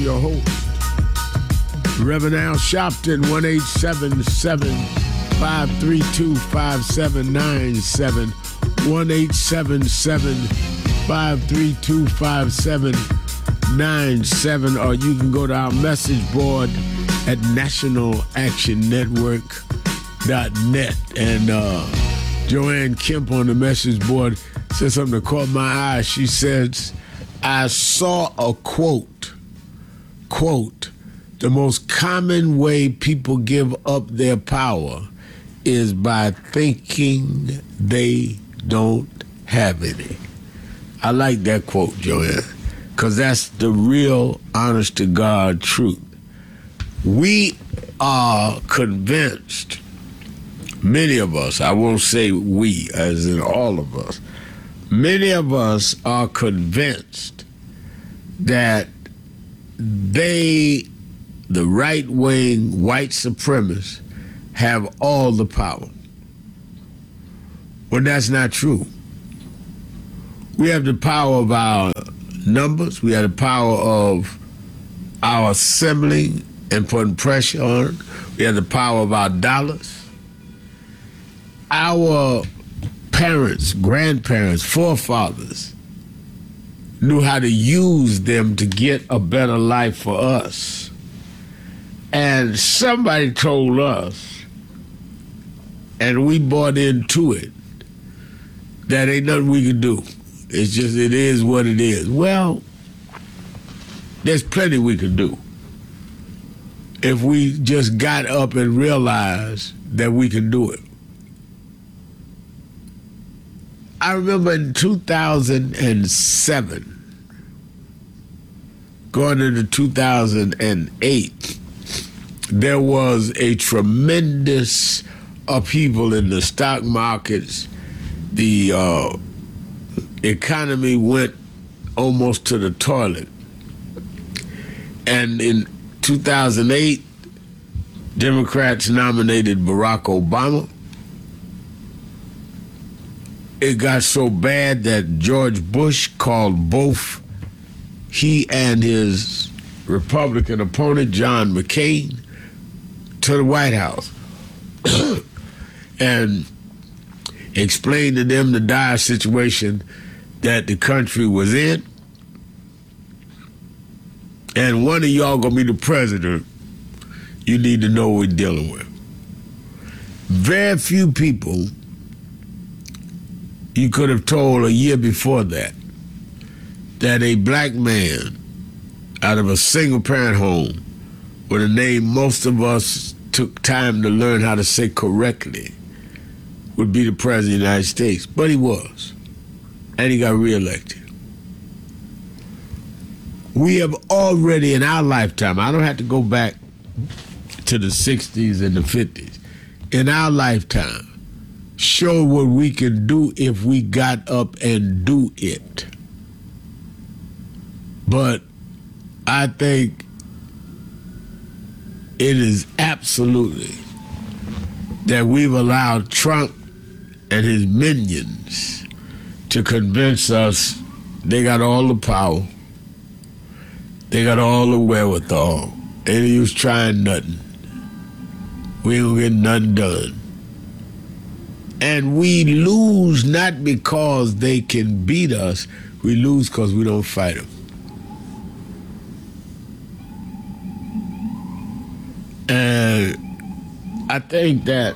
your host, Reverend Al Sharpton, 1-877-532-5797, 1-877-532-5797, or you can go to our message board at nationalactionnetwork.net. And Joanne Kemp on the message board said something that caught my eye. She says, I saw a quote, the most common way people give up their power is by thinking they don't have any. I like that quote, Joanne, because that's the real honest-to-God truth. We are convinced, many of us, I won't say we, as in all of us, many of us are convinced that the right-wing white supremacists have all the power. Well, that's not true. We have the power of our numbers. We have the power of our assembling and putting pressure on it. We have the power of our dollars. Our parents, grandparents, forefathers knew how to use them to get a better life for us. And somebody told us, and we bought into it, that ain't nothing we can do. It's just, it is what it is. Well, there's plenty we can do if we just got up and realized that we can do it. I remember in 2007, going into 2008, there was a tremendous upheaval in the stock markets. The economy went almost to the toilet. And in 2008, Democrats nominated Barack Obama. It got so bad that George Bush called both he and his Republican opponent, John McCain, to the White House and explained to them the dire situation that the country was in. And one of y'all gonna be the president. You need to know what we're dealing with. Very few people you could have told a year before that a black man out of a single-parent home with a name most of us took time to learn how to say correctly would be the president of the United States. But he was. And he got reelected. We have already, in our lifetime, I don't have to go back to the 60s and the 50s, in our lifetime, show what we can do if we got up and do it. But I think it is absolutely that we've allowed Trump and his minions to convince us they got all the power, they got all the wherewithal, and he was trying nothing. We ain't gonna get nothing done. And we lose not because they can beat us, we lose because we don't fight them. And I think that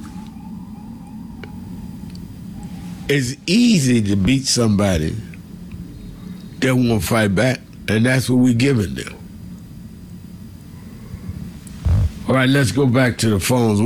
it's easy to beat somebody that won't fight back, and that's what we're giving them. All right, let's go back to the phones.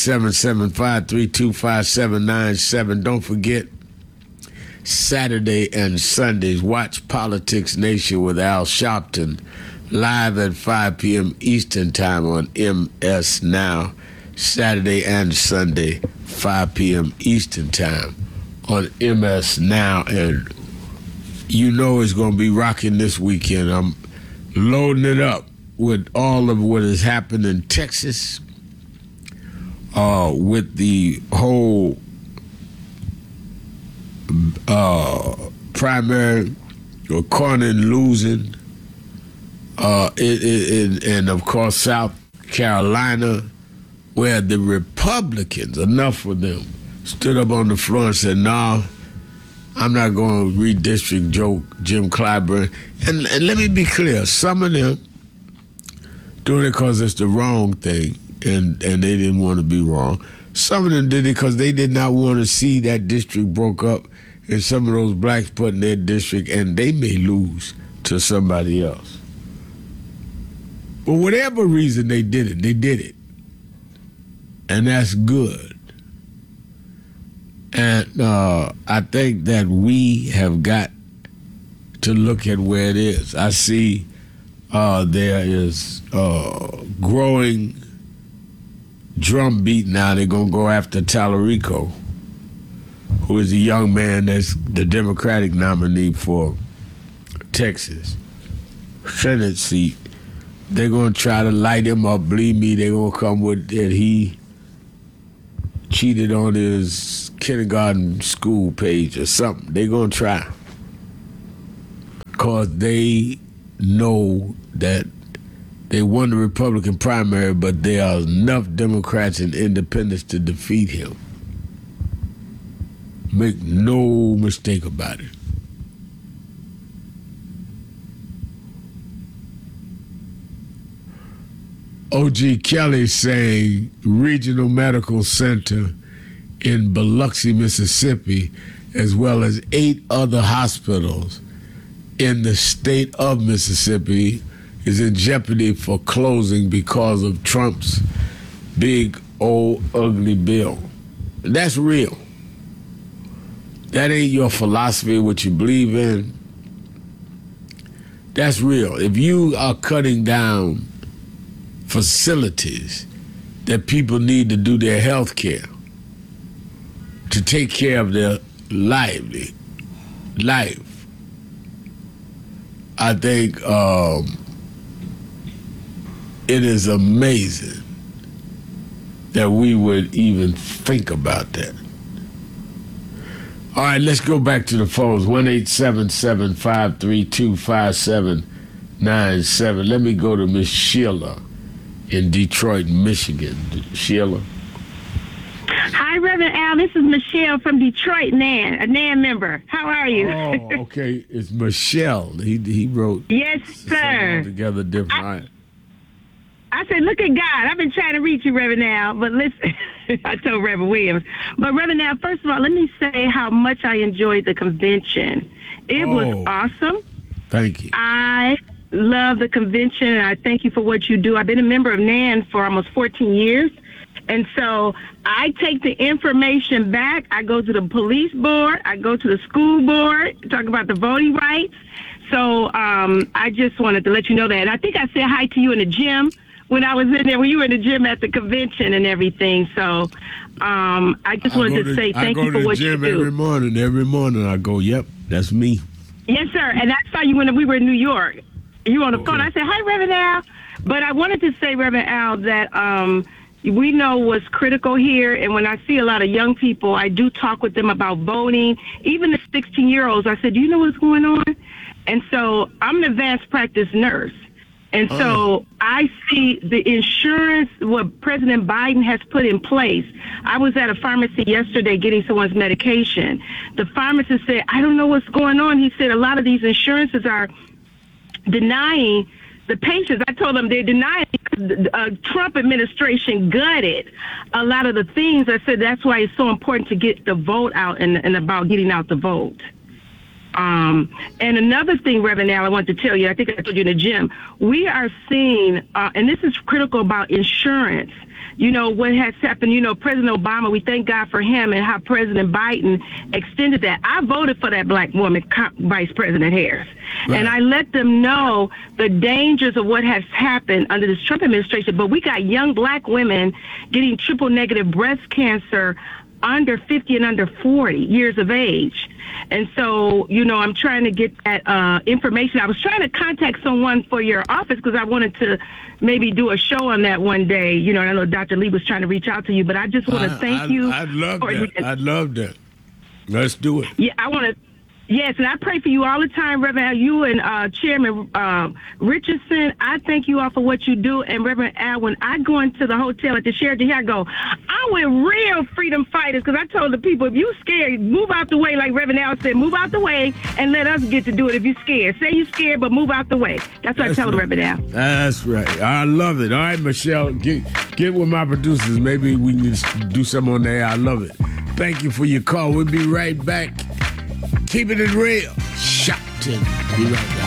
1-877-532-5797. Don't forget, Saturday and Sundays, watch Politics Nation with Al Sharpton live at 5 p.m. Eastern Time on MS Now. Saturday and Sunday, 5 p.m. Eastern Time on MS Now. And you know it's going to be rocking this weekend. I'm loading it up with all of what has happened in Texas, with the whole primary, or Cornyn losing, And of course South Carolina, where the Republicans, enough of them, stood up on the floor and said, "No, I'm not going to redistrict Jim Clyburn." And let me be clear, some of them doing it because it's the wrong thing, and they didn't want to be wrong. Some of them did it because they did not want to see that district broke up and some of those blacks put in their district, and they may lose to somebody else. For whatever reason they did it. And that's good. And I think that we have got to look at where it is. I see there is growing drumbeat now. They're going to go after Tallarico, who is a young man that's the Democratic nominee for Texas Senate seat. They're going to try to light him up. Believe me, they're going to come with that he cheated on his kindergarten school page or something. They're going to try. Because they know that they won the Republican primary, but there are enough Democrats and independents to defeat him. Make no mistake about it. O.G. Kelly saying Regional Medical Center in Biloxi, Mississippi, as well as 8 other hospitals in the state of Mississippi is in jeopardy for closing because of Trump's big old ugly bill. That's real. That ain't your philosophy, what you believe in. That's real. If you are cutting down facilities that people need to do their health care, to take care of their life, I think it is amazing that we would even think about that. All right, let's go back to the phones. 1-877-532-5797. Let me go to Miss Sheila in Detroit, Michigan. Sheila. Hi, Reverend Al. This is Michelle from Detroit, NAN, a NAN member. How are you? Oh, okay. It's Michelle. He wrote. Yes, sir. Altogether different. I said, look at God. I've been trying to reach you, Reverend Al, but listen, I told Reverend Williams. But Reverend Al, first of all, let me say how much I enjoyed the convention. It was awesome. Thank you. I love the convention, and I thank you for what you do. I've been a member of NAN for almost 14 years. And so I take the information back. I go to the police board. I go to the school board, talk about the voting rights. So I just wanted to let you know that. And I think I said hi to you in the gym when I was in there, when you were in the gym at the convention and everything. So I just wanted to say thank you for what you do. I go to the gym every morning. I go, yep, that's me. Yes, sir. And I saw you when we were in New York. You were on the phone. I said, hi, Reverend Al. But I wanted to say, Reverend Al, that we know what's critical here, and when I see a lot of young people, I do talk with them about voting. Even the 16-year-olds, I said, do you know what's going on? And so I'm an advanced practice nurse. And so I see the insurance, what President Biden has put in place. I was at a pharmacy yesterday getting someone's medication. The pharmacist said, I don't know what's going on. He said a lot of these insurances are denying the patients. I told them they're denying because the Trump administration gutted a lot of the things. I said that's why it's so important to get the vote out and about getting out the vote. And another thing, Reverend Al, I want to tell you, I think I told you in the gym, we are seeing, and this is critical about insurance. You know, what has happened, you know, President Obama, we thank God for him and how President Biden extended that. I voted for that black woman, Vice President Harris. Right. And I let them know the dangers of what has happened under this Trump administration. But we got young black women getting triple negative breast cancer under 50 and under 40 years of age. And so, you know, I'm trying to get that information. I was trying to contact someone for your office because I wanted to maybe do a show on that one day. You know, I know Dr. Lee was trying to reach out to you, but I just want to thank you. I'd love that. I'd love that. Let's do it. Yeah, I want to. Yes, and I pray for you all the time, Reverend Al. You and Chairman Richardson, I thank you all for what you do. And Reverend Al, when I go into the hotel at the Sheraton here, I go, I'm with real freedom fighters, because I told the people, if you scared, move out the way, like Reverend Al said, move out the way and let us get to do it if you're scared. Say you're scared, but move out the way. That's what I tell Reverend Al. That's right. I love it. All right, Michelle, get with my producers. Maybe we can do something on there. I love it. Thank you for your call. We'll be right back. Keeping it real. Shopton. Be right back.